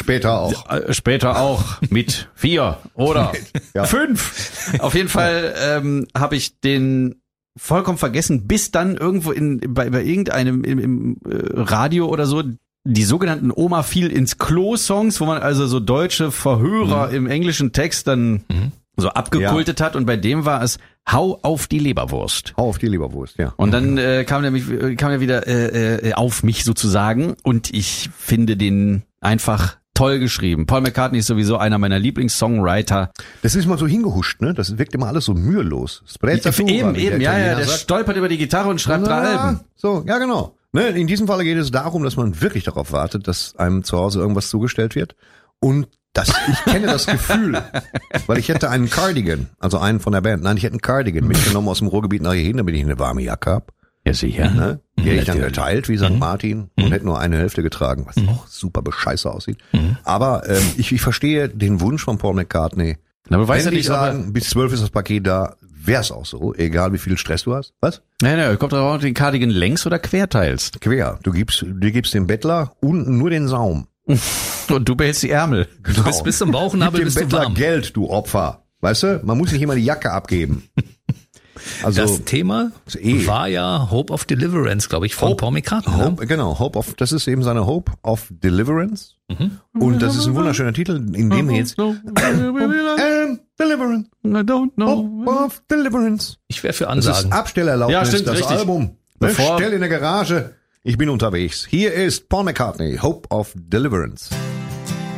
Später auch. Später auch mit 4 oder 5. Auf jeden Fall habe ich den vollkommen vergessen, bis dann irgendwo bei irgendeinem im Radio oder so die sogenannten Oma fiel ins Klo-Songs, wo man also so deutsche Verhörer im englischen Text dann so abgekultet hat, und bei dem war es Hau auf die Leberwurst. Hau auf die Leberwurst, ja. Und dann kam er wieder auf mich sozusagen, und ich finde den einfach toll geschrieben. Paul McCartney ist sowieso einer meiner Lieblings-Songwriter. Das ist mal so hingehuscht, ne? Das wirkt immer alles so mühelos. Eben, der stolpert über die Gitarre und schreibt 3 Alben. So, ja genau. Ne, in diesem Falle geht es darum, dass man wirklich darauf wartet, dass einem zu Hause irgendwas zugestellt wird. Und ich kenne das Gefühl, weil ich hätte einen Cardigan, also einen von der Band. Nein, ich hätte einen Cardigan mitgenommen aus dem Ruhrgebiet nach hier hin, damit ich eine warme Jacke habe. Ja, sicher. Ne? Die hätte ich dann geteilt wie St. Martin und hätte nur eine Hälfte getragen, was auch super bescheiße aussieht. Aber ich verstehe den Wunsch von Paul McCartney. Aber weißt du Wenn nicht, die sagen, bis 12 ist das Paket da, wär's auch so, egal wie viel Stress du hast. Was? Nein, kommt darauf, den Cardigan längs oder quer teilst. Quer. Du gibst dem Bettler unten nur den Saum. Und du behältst die Ärmel. Genau. Du bist bis zum Bauchnabel, Gib bist dem du Bettler warm. Geld, du Opfer. Weißt du, man muss nicht immer die Jacke abgeben. Also Das Thema war ja Hope of Deliverance, glaube ich, von Paul McCartney. Hope, genau, das ist eben seine Hope of Deliverance. Und das ist ein wunderschöner Titel, in dem jetzt Deliverance. I don't know. Hope of Deliverance. Ich wäre für Das Ansagen. ist Abstellerlaubnis, Ja, stimmt, das richtig. Album. Stell in der Garage. Ich bin unterwegs. Hier ist Paul McCartney, Hope of Deliverance.